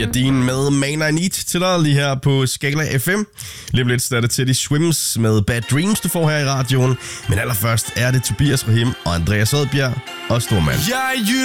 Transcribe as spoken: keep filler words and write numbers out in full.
Dean med Man I Need til dig lige her på Skala F M. Lidt lidt er det Teddy Swims med Bad Dreams, du får her i radioen. Men allerførst er det Tobias Rahim og Andreas Oddbjerg og Stormand. Jeg